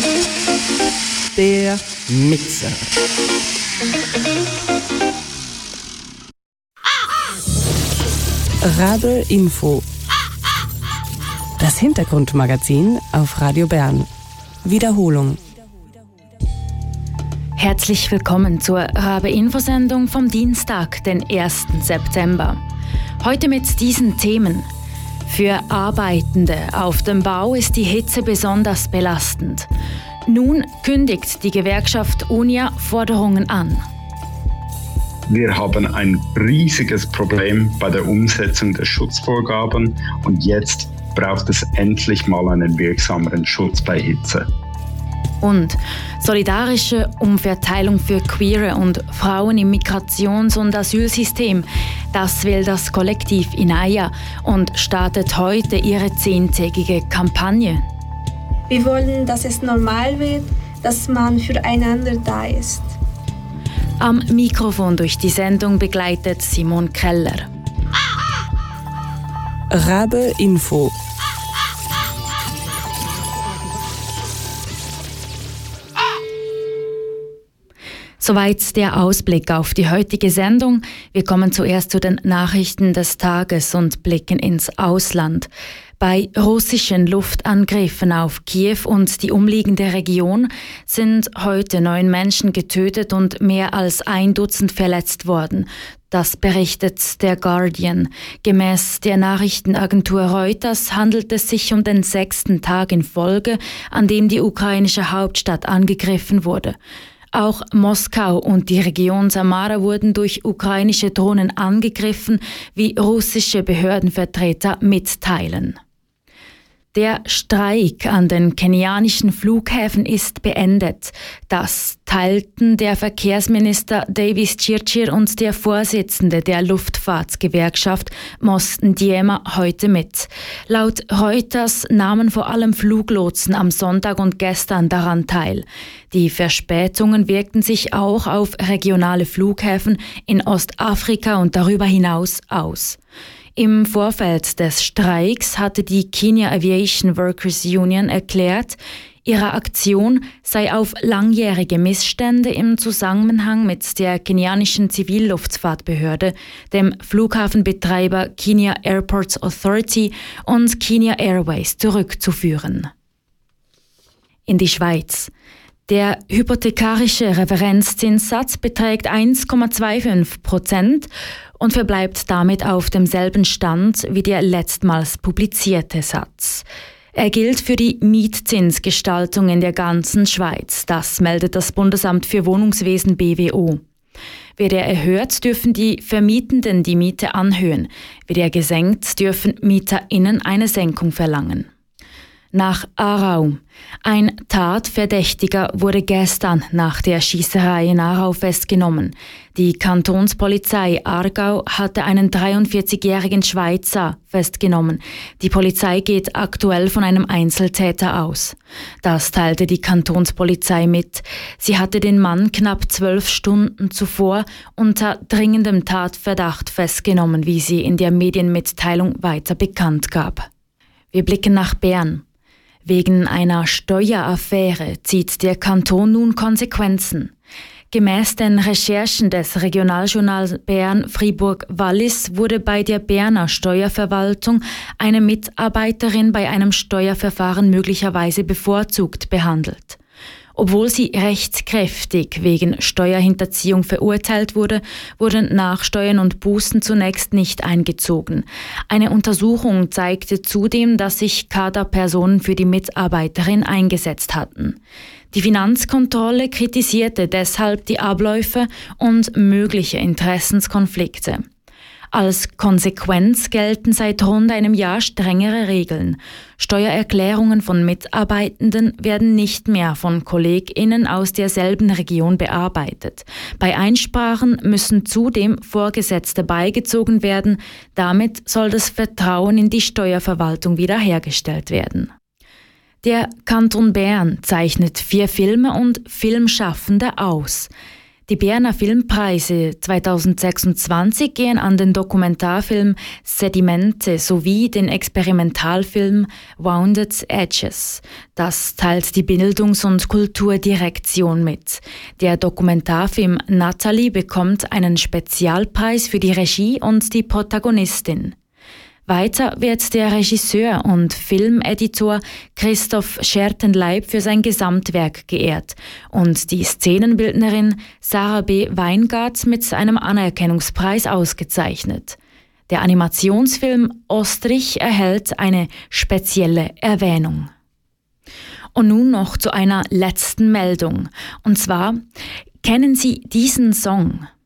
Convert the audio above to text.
Der Mixer. Rabe Info. Das Hintergrundmagazin auf Radio Bern. Wiederholung. Herzlich willkommen zur Rabe-Info-Sendung vom Dienstag, den 1. September. Heute mit diesen Themen. Für Arbeitende auf dem Bau ist die Hitze besonders belastend. Nun kündigt die Gewerkschaft UNIA Forderungen an. Wir haben ein riesiges Problem bei der Umsetzung der Schutzvorgaben und jetzt braucht es endlich mal einen wirksameren Schutz bei Hitze. Und solidarische Umverteilung für Queere und Frauen im Migrations- und Asylsystem. Das will das Kollektiv Inaya und startet heute ihre 10-tägige Kampagne. Wir wollen, dass es normal wird, dass man füreinander da ist. Am Mikrofon durch die Sendung begleitet Simon Keller. Rabe Info. Soweit der Ausblick auf die heutige Sendung. Wir kommen zuerst zu den Nachrichten des Tages und blicken ins Ausland. Bei russischen Luftangriffen auf Kiew und die umliegende Region sind heute 9 Menschen getötet und mehr als 1 Dutzend verletzt worden. Das berichtet der Guardian. Gemäß der Nachrichtenagentur Reuters handelt es sich um den 6. Tag in Folge, an dem die ukrainische Hauptstadt angegriffen wurde. Auch Moskau und die Region Samara wurden durch ukrainische Drohnen angegriffen, wie russische Behördenvertreter mitteilen. Der Streik an den kenianischen Flughäfen ist beendet. Das teilten der Verkehrsminister Davis Chirchir und der Vorsitzende der Luftfahrtgewerkschaft Mos Ndiema heute mit. Laut Reuters nahmen vor allem Fluglotsen am Sonntag und gestern daran teil. Die Verspätungen wirkten sich auch auf regionale Flughäfen in Ostafrika und darüber hinaus aus. Im Vorfeld des Streiks hatte die Kenya Aviation Workers Union erklärt, ihre Aktion sei auf langjährige Missstände im Zusammenhang mit der kenianischen Zivilluftfahrtbehörde, dem Flughafenbetreiber Kenya Airports Authority und Kenya Airways zurückzuführen. In die Schweiz. Der hypothekarische Referenzzinssatz beträgt 1,25% und verbleibt damit auf demselben Stand wie der letztmals publizierte Satz. Er gilt für die Mietzinsgestaltung in der ganzen Schweiz. Das meldet das Bundesamt für Wohnungswesen BWO. Wird er erhöht, dürfen die Vermietenden die Miete anhöhen. Wird er gesenkt, dürfen MieterInnen eine Senkung verlangen. Nach Aarau. Ein Tatverdächtiger wurde gestern nach der Schiesserei in Aarau festgenommen. Die Kantonspolizei Aargau hatte einen 43-jährigen Schweizer festgenommen. Die Polizei geht aktuell von einem Einzeltäter aus. Das teilte die Kantonspolizei mit. Sie hatte den Mann knapp 12 Stunden zuvor unter dringendem Tatverdacht festgenommen, wie sie in der Medienmitteilung weiter bekannt gab. Wir blicken nach Bern. Wegen einer Steueraffäre zieht der Kanton nun Konsequenzen. Gemäß den Recherchen des Regionaljournals Bern Fribourg-Wallis wurde bei der Berner Steuerverwaltung eine Mitarbeiterin bei einem Steuerverfahren möglicherweise bevorzugt behandelt. Obwohl sie rechtskräftig wegen Steuerhinterziehung verurteilt wurde, wurden Nachsteuern und Bußen zunächst nicht eingezogen. Eine Untersuchung zeigte zudem, dass sich Kaderpersonen für die Mitarbeiterin eingesetzt hatten. Die Finanzkontrolle kritisierte deshalb die Abläufe und mögliche Interessenskonflikte. Als Konsequenz gelten seit rund einem Jahr strengere Regeln. Steuererklärungen von Mitarbeitenden werden nicht mehr von KollegInnen aus derselben Region bearbeitet. Bei Einsprachen müssen zudem Vorgesetzte beigezogen werden. Damit soll das Vertrauen in die Steuerverwaltung wiederhergestellt werden. Der Kanton Bern zeichnet 4 Filme und Filmschaffende aus. Die Berner Filmpreise 2026 gehen an den Dokumentarfilm Sedimente sowie den Experimentalfilm Wounded Edges. Das teilt die Bildungs- und Kulturdirektion mit. Der Dokumentarfilm Natalie bekommt einen Spezialpreis für die Regie und die Protagonistin. Weiter wird der Regisseur und Filmeditor Christoph Schertenleib für sein Gesamtwerk geehrt und die Szenenbildnerin Sarah B. Weingart mit einem Anerkennungspreis ausgezeichnet. Der Animationsfilm Ostrich erhält eine spezielle Erwähnung. Und nun noch zu einer letzten Meldung. Und zwar, kennen Sie diesen Song?